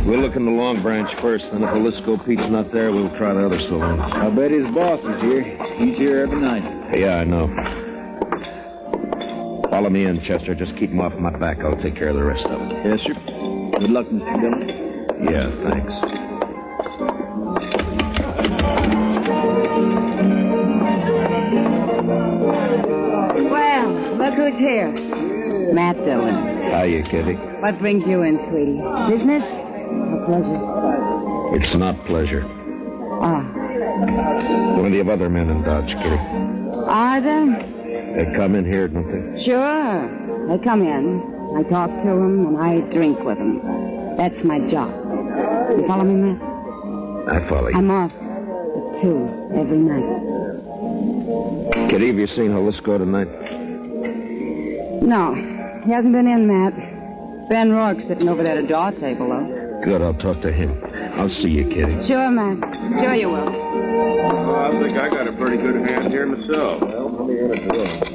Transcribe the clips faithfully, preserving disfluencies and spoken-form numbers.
We'll look in the Long Branch first, then if Jalisco Pete's not there, we'll try the other saloons. I bet his boss is here. He's here every night. Yeah, I know. Follow me in, Chester. Just keep him off my back. I'll take care of the rest of it. Yes, sir. Good luck, Mister Dillon. Yeah, thanks. Well, look who's here. Matt Dillon. Hiya, Kitty. What brings you in, sweetie? Business or pleasure? It's not pleasure. Ah. Plenty of other men in Dodge, Kitty. Are there? They come in here, don't they? Sure. They come in. I talk to them, and I drink with them. That's my job. You follow me, Matt? I follow you. I'm off at two every night. Kitty, have you seen Jalisco tonight? No. He hasn't been in, Matt. Ben Rourke's sitting over there at a draw table, though. Good, I'll talk to him. I'll see you, Kitty. Sure, Matt. Sure you will. Oh, I think I got a pretty good hand here myself. Well, let me in at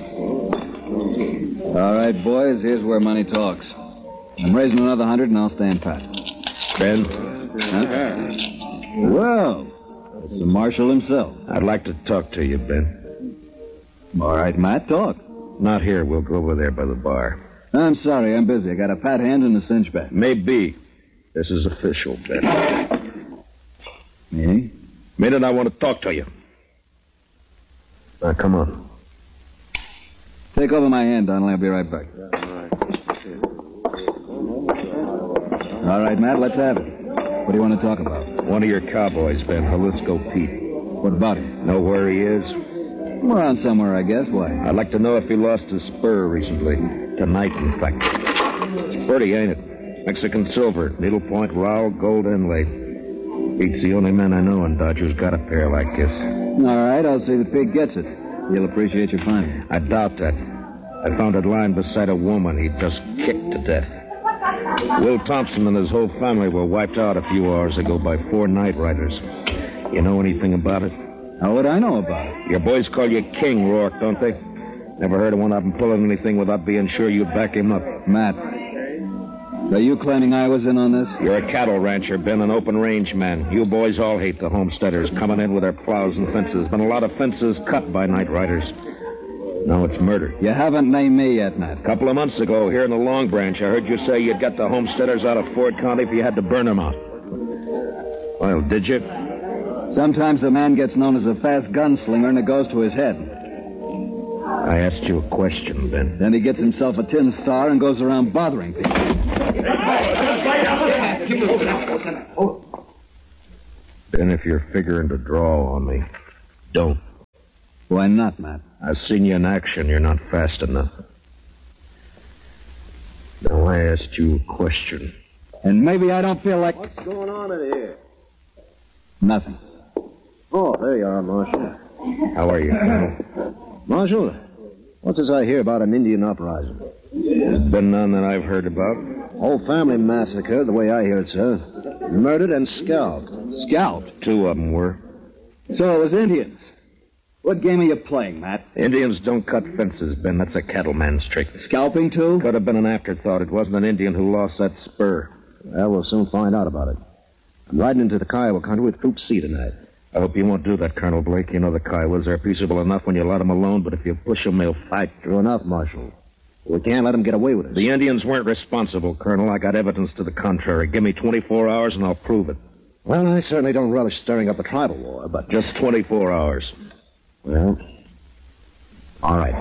the All right, boys, here's where money talks. I'm raising another hundred, and I'll stand pat. Ben? Huh? Well, it's the marshal himself. I'd like to talk to you, Ben. All right, Matt, talk. Not here. We'll go over there by the bar. I'm sorry, I'm busy. I got a pat hand and a cinch bat. Maybe. This is official, Ben. Me? Minute, I want to talk to you. Now, come on. Take over my hand, Donnelly. I'll be right back. All right, Matt, let's have it. What do you want to talk about? One of your cowboys, Ben, Jalisco Pete. What about him? Know where he is? Around somewhere, I guess. Why? I'd like to know if he lost his spur recently. Tonight, in fact. It's pretty, ain't it? Mexican silver, needlepoint rowel, gold inlay. Pete's the only man I know in Dodge who's got a pair like this. All right, I'll see that Pete gets it. He'll appreciate your finding. I doubt that. I found it lying beside a woman he'd just kicked to death. Will Thompson and his whole family were wiped out a few hours ago by four night riders. You know anything about it? How would I know about it? Your boys call you King, Rourke, don't they? Never heard of one of them pulling anything without being sure you'd back him up. Matt, are you claiming I was in on this? You're a cattle rancher, Ben, an open range man. You boys all hate the homesteaders coming in with their plows and fences. Been a lot of fences cut by night riders. Now it's murder. You haven't named me yet, Matt. A couple of months ago, here in the Long Branch, I heard you say you'd get the homesteaders out of Ford County if you had to burn them out. Well, did you? Sometimes a man gets known as a fast gunslinger and it goes to his head. I asked you a question, Ben. Then he gets himself a tin star and goes around bothering people. Ben, if you're figuring to draw on me, don't. Why not, Matt? I've seen you in action. You're not fast enough. Now, I asked you a question. And maybe I don't feel like... What's going on in here? Nothing. Oh, there you are, Marshal. How are you, Colonel? Marshal, what's this I hear about an Indian uprising? There's been none that I've heard about. Whole family massacre, the way I hear it, sir. Murdered and scalped. Scalped? Two of them were. So it was Indians. What game are you playing, Matt? Indians don't cut fences, Ben. That's a cattleman's trick. Scalping, too? Could have been an afterthought. It wasn't an Indian who lost that spur. Well, we'll soon find out about it. I'm riding into the Kiowa country with Troop C tonight. I hope you won't do that, Colonel Blake. You know the Kiowas are peaceable enough when you let them alone, but if you push them, they'll fight. True enough, Marshal. We can't let them get away with it. The Indians weren't responsible, Colonel. I got evidence to the contrary. Give me twenty-four hours and I'll prove it. Well, I certainly don't relish stirring up a tribal war, but... Just twenty-four hours. Well, all right.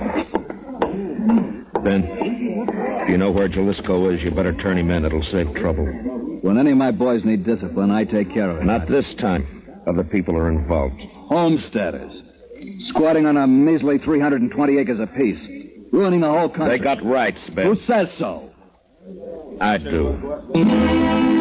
Ben, if you know where Jalisco is, you better turn him in. It'll save trouble. When any of my boys need discipline, I take care of it. Not this time. Other people are involved. Homesteaders. Squatting on a measly three hundred twenty acres apiece. Ruining the whole country. They got rights, Ben. Who says so? I do.